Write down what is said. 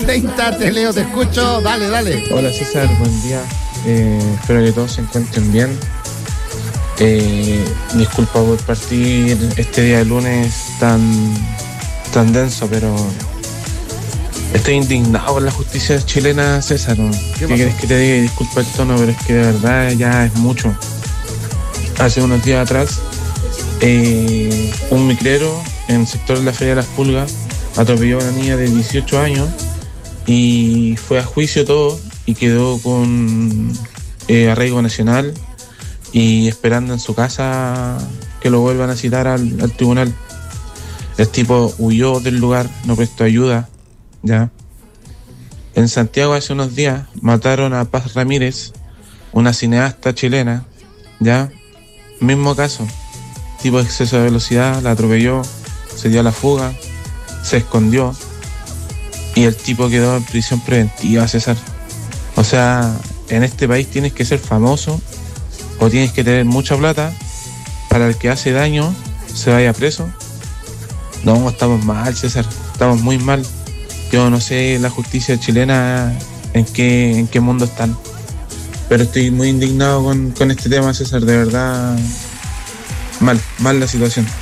9:30, te leo, te escucho, dale. Hola César, buen día. Espero que todos se encuentren bien. Disculpa por partir este día de lunes tan denso, pero estoy indignado con la justicia chilena, César. ¿Qué quieres que te diga? Y disculpa el tono, pero es que de verdad ya es mucho. Hace unos días atrás, un micrero en el sector de la Feria de las Pulgas atropelló a una niña de 18 años y fue a juicio todo y quedó con arraigo nacional y esperando en su casa que lo vuelvan a citar al tribunal. El tipo huyó del lugar, no prestó ayuda, ¿ya? En Santiago hace unos días mataron a Paz Ramírez, una cineasta chilena, ¿ya? Mismo caso, tipo de exceso de velocidad, la atropelló, se dio a la fuga, se escondió y el tipo quedó en prisión preventiva, César. O sea, en este país tienes que ser famoso o tienes que tener mucha plata para el que hace daño se vaya preso. No, estamos mal, César, estamos muy mal. Yo no sé la justicia chilena en qué mundo están, pero estoy muy indignado con este tema, César, de verdad mal la situación.